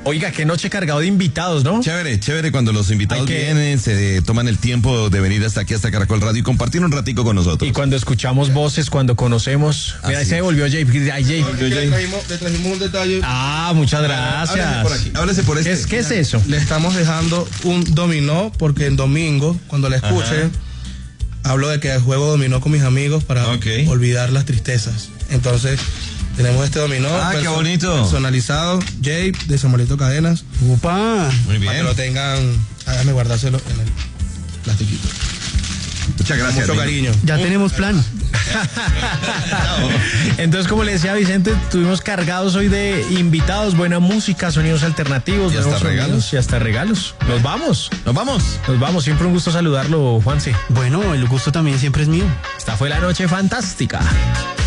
Oiga, qué noche cargado de invitados, ¿no? Chévere cuando los invitados vienen, se toman el tiempo de venir hasta aquí, hasta Caracol Radio y compartir un ratico con nosotros. Y cuando escuchamos voces, cuando conocemos. Mira, ahí se volvió Jay. Ay, Jay. Le trajimos un detalle. Ah, muchas gracias. Háblese por este. ¿Qué es eso? Le estamos dejando un dominó porque en domingo, cuando la escuchen, hablo de que juego dominó con mis amigos para olvidar las tristezas. Entonces, tenemos este dominó qué bonito, personalizado, Jay, de Samuelito Cadenas. ¡Upa! Muy bien. Para que lo tengan, háganme guardárselo en el plastiquito. Muchas gracias. Mucho cariño. Ya tenemos plan. Entonces, como le decía Vicente, estuvimos cargados hoy de invitados, buena música, sonidos alternativos, y hasta regalos. Y hasta regalos. Nos vamos. Siempre un gusto saludarlo, Juanse. Bueno, el gusto también siempre es mío. Esta fue la noche fantástica.